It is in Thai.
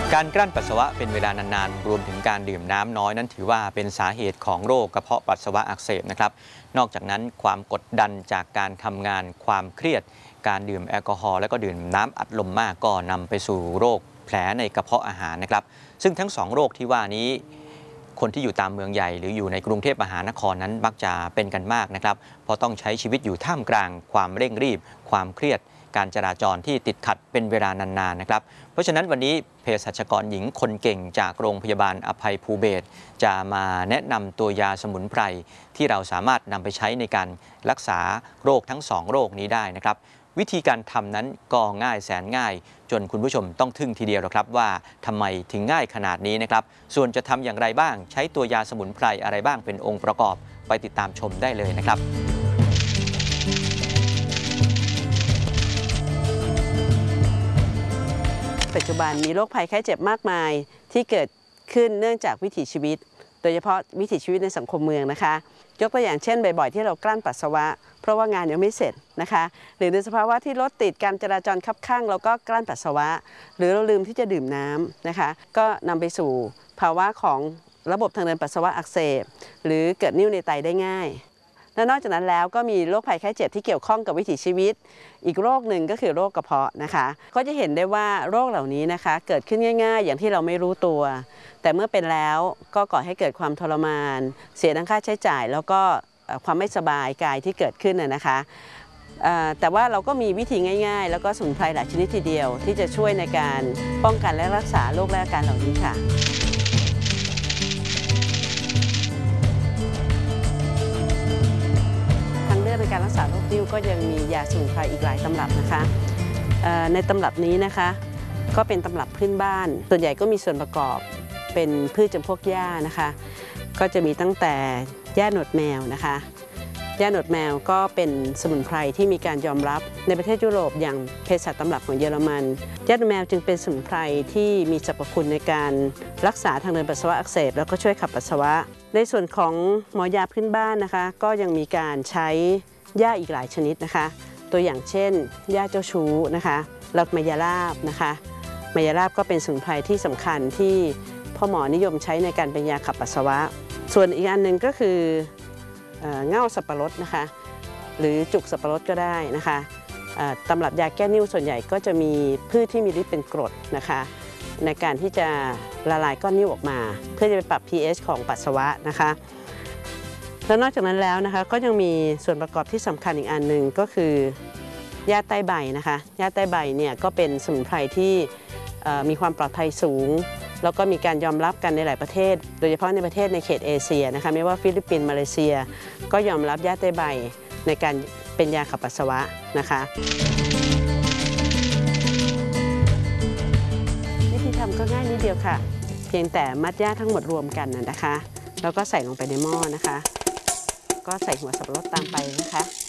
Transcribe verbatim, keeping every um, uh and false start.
การกลั้นปัสสาวะเป็นเวลานานๆรวมถึงการดื่มน้ำน้อยนั้นถือว่าเป็นสาเหตุของโรคกระเพาะปัสสาวะอักเสบนะครับนอกจากนั้นความกดดันจากการทำงานความเครียดการดื่มแอลกอฮอล์และก็ดื่มน้ำอัดลมมากก็นำไปสู่โรคแผลในกระเพาะอาหารนะครับซึ่งทั้งสองโรคที่ว่านี้คนที่อยู่ตามเมืองใหญ่หรืออยู่ในกรุงเทพมหานครนั้นมักจะเป็นกันมากนะครับเพราะต้องใช้ชีวิตอยู่ท่ามกลางความเร่งรีบความเครียดการจราจรที่ติดขัดเป็นเวลานานๆนะครับเพราะฉะนั้นวันนี้เภสัชกรหญิงคนเก่งจากโรงพยาบาลอภัยภูเบศรจะมาแนะนำตัวยาสมุนไพรที่เราสามารถนำไปใช้ในการรักษาโรคทั้งสองโรคนี้ได้นะครับวิธีการทำนั้นก็ง่ายแสนง่ายจนคุณผู้ชมต้องทึ่งทีเดียวหรอกครับว่าทำไมถึงง่ายขนาดนี้นะครับส่วนจะทำอย่างไรบ้างใช้ตัวยาสมุนไพรอะไรบ้างเป็นองค์ประกอบไปติดตามชมได้เลยนะครับปัจจุบันมีโรคภัยไข้เจ็บมากมายที่เกิดขึ้นเนื่องจากวิถีชีวิตโดยเฉพาะวิถีชีวิตในสังคมเมืองนะคะยกตัวอย่างเช่นบ่อยๆที่เรากลั้นปัสสาวะเพราะว่างานยังไม่เสร็จนะคะหรือในสภาวะที่รถติดการจราจรคับข้างเราก็กลั้นปัสสาวะหรือเราลืมที่จะดื่มน้ำนะคะก็นำไปสู่ภาวะของระบบทางเดินปัสสาวะอักเสบหรือเกิดนิ่วในไตได้ง่ายและนอกจากนั้นแล้วก็มีโรคภัยไข้เจ็บที่เกี่ยวข้องกับวิถีชีวิตอีกโรคหนึ่งก็คือโรคกระเพาะนะคะก็จะเห็นได้ว่าโรคเหล่านี้นะคะเกิดขึ้นง่ายๆอย่างที่เราไม่รู้ตัวแต่เมื่อเป็นแล้วก็ก่อให้เกิดความทรมานเสียทั้งค่าใช้จ่ายแล้วก็ความไม่สบายกายที่เกิดขึ้นนะคะแต่ว่าเราก็มีวิธีง่ายๆแล้วก็สมุนไพรหลายชนิดทีเดียวที่จะช่วยในการป้องกันและรักษาโรคและอาการเหล่านี้ค่ะในการรักษาโรคนิ่วก็ยังมียาสมุนไพรอีกหลายตำรับนะคะในตำรับนี้นะคะก็เป็นตำรับพื้นบ้านส่วนใหญ่ก็มีส่วนประกอบเป็นพืชจำพวกหญ้านะคะก็จะมีตั้งแต่หญ้าหนวดแมวนะคะหญ้าหนวดแมวก็เป็นสมุนไพรที่มีการยอมรับในประเทศยุโรปอย่างเภสัชตำรับของเยอรมันหญ้าหนวดแมวจึงเป็นสมุนไพรที่มีสรรพคุณในการรักษาทางเดินปัสสาวะอักเสบแล้วก็ช่วยขับปัสสาวะในส่วนของหมอยาพื้นบ้านนะคะก็ยังมีการใช้หญ้าอีกหลายชนิดนะคะตัวอย่างเช่นหญ้าเจ้าชู้นะคะแล้วมายาลาบนะคะมายาลาบก็เป็นสมุนไพรที่สำคัญที่พ่อหมอนิยมใช้ในการเป็นยาขับปัสสาวะส่วนอีกอันหนึ่งก็คือเง่าสับปะรดนะคะหรือจุกสับปะรดก็ได้นะคะตำรับยาแก้นิ่วส่วนใหญ่ก็จะมีพืชที่มีฤทธิ์เป็นกรดนะคะในการที่จะละลายก้อนนิ่วออกมาเพื่อจะไปปรับ pH ของปัสสาวะนะคะแล้วนอกจากนั้นแล้วนะคะก็ยังมีส่วนประกอบที่สำคัญอีกอันหนึ่งก็คือหญ้าใต้ใบนะคะหญ้าใต้ใบเนี่ยก็เป็นสมุนไพรที่มีความปลอดภัยสูงแล้วก็มีการยอมรับกันในหลายประเทศโดยเฉพาะในประเทศในเขตเอเชียนะคะไม่ว่าฟิลิปปินส์มาเลเซียก็ยอมรับหญ้าใต้ใบในการเป็นยาขับปัสสาวะนะคะวิธีทำก็ง่ายนิดเดียวค่ะเพียงแต่มัดหญ้าทั้งหมดรวมกันนะคะแล้วก็ใส่ลงไปในหม้อนะคะก็ใส่หัวสับปะรดตามไปนะคะ